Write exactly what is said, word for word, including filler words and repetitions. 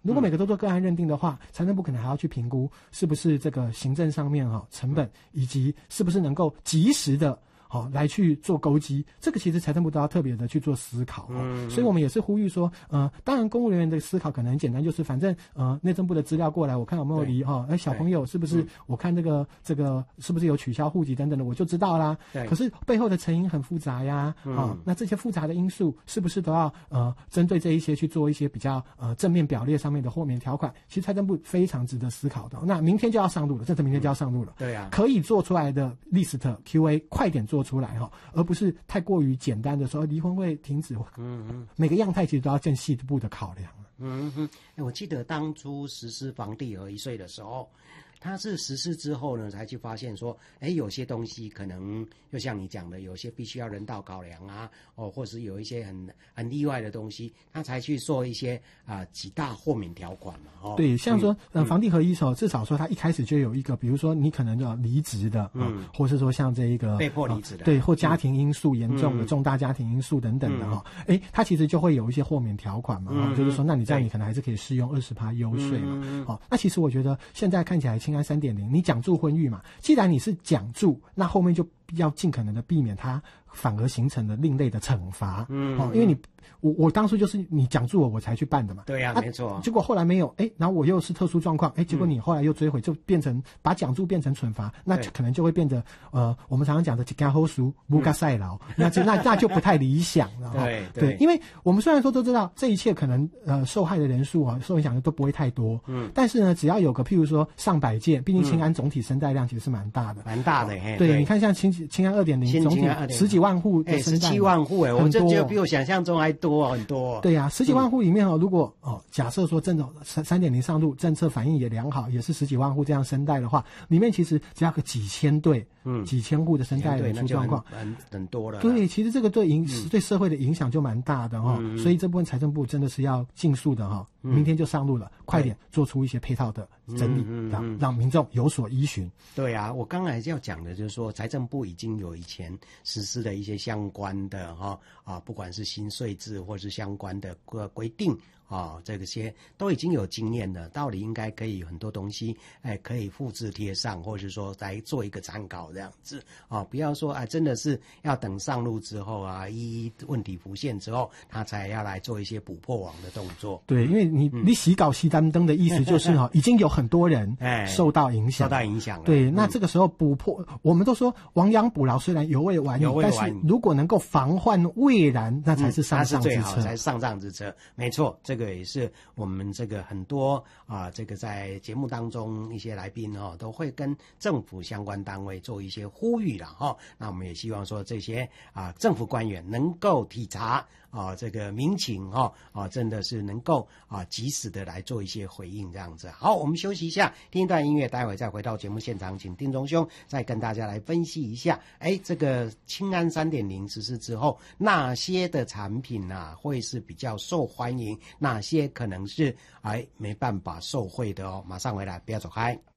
如果每个都做个案认定的话，财政部可能还要去评估是不是这个行政上面哈、哦、成本，以及是不是能够及时的好、哦、来去做勾稽，这个其实财政部都要特别的去做思考、哦嗯、所以我们也是呼吁说，呃，当然公务人员的思考可能很简单，就是反正呃内政部的资料过来，我看有没有离哈，哎、哦、小朋友是不是、嗯、我看这个这个是不是有取消户籍等等的，我就知道啦。可是背后的成因很复杂呀，啊、嗯哦，那这些复杂的因素是不是都要呃针对这一些去做一些比较呃正面表列上面的豁免条款？其实财政部非常值得思考的。那明天就要上路了，这次明天就要上路了。 对啊， 可以做出来的 list Q A 快点做出来哈。而不是太过于简单的说离婚会停止，嗯嗯，每个样态其实都要更细部的考量。 嗯哼，我记得当初实施房地合一税的时候，它是实施之后呢，才去发现说，哎，有些东西可能就像你讲的，有些必须要人道考量啊，哦，或是有一些很很例外的东西，他才去做一些啊、呃、几大豁免条款嘛，哦， 对，像说呃房地合一手，至少说他一开始就有一个，比如说你可能要离职的，嗯、呃，或是说像这一个被迫离职的、呃， 对，或家庭因素严重的、嗯、重大家庭因素等等的哈，哎、嗯，他其实就会有一些豁免条款嘛，嗯、就是说，那你这样你可能还是可以适用二十趴优税嘛，嗯、哦，那其实我觉得现在看起来，青安 三点零，你讲住婚育嘛，既然你是讲住，那后面就要尽可能的避免它反而形成了另类的惩罚，嗯，哦，因为你我我当初就是你讲住我我才去办的嘛， 对呀、啊，没错。 结果后来没有，哎，然后我又是特殊状况，哎，结果你后来又追回，就变成把讲住变成惩罚，那可能就会变得呃，我们常常讲的几干后熟不干赛劳，那就那那就不太理想了哈。 对对, 对，因为我们虽然说都知道这一切可能呃受害的人数啊，受影响的都不会太多，嗯，但是呢，只要有个譬如说上百件，毕竟青安总体生贷量其实是蛮大的， 蛮、嗯、大的嘿。 对，你看像青青安二点零总体十几万户的生贷， 十七万户哎，我这就比我想象中还多很多。 对呀、啊，十几万户里面哦，如果哦假设说真的三三点零上路，政策反应也良好，也是十几万户这样生贷的话，里面其实只要个几千对，嗯，几千户的生贷人出状况， 很很多了。 对，其实这个对影、嗯、对社会的影响就蛮大的哈、哦嗯，所以这部分财政部真的是要尽速的哈、哦嗯，明天就上路了，快点做出一些配套的整理，嗯、让、嗯、让民众有所依循。 对啊，我刚才要讲的就是说，财政部已经有以前实施的一些相关的哈啊，不管是新税制或是相关的规规定啊，这些都已经有经验了，道理应该可以很多东西，哎，可以复制贴上，或者说来做一个参考这样子啊，不要说哎，真的是要等上路之后啊，一一问题浮现之后，他才要来做一些补破网的动作。 对，因为你、嗯、你洗稿洗单灯的意思就是哈，已经有很多人受到影响， 受到影响了。 对，那这个时候补破，嗯、我们都说亡羊补牢，虽然犹未晚矣，但是如果能够防患未然，那才是上上之策，嗯、 才是最好，才是上上之策。没错，这个也是我们这个很多啊，这个在节目当中一些来宾哈、哦，都会跟政府相关单位做一些呼吁了哈、哦。那我们也希望说这些啊政府官员能够体察啊这个民情哈啊，真的是能够啊及时的来做一些回应这样子。好，我们休息一下，听一段音乐，待会再回到节目现场，请丁宗兄再跟大家来分析一下，哎，这个青安 三点零 实施之后，哪些的产品啊会是比较受欢迎，哪些可能是哎没办法受惠的哦。马上回来，不要走开。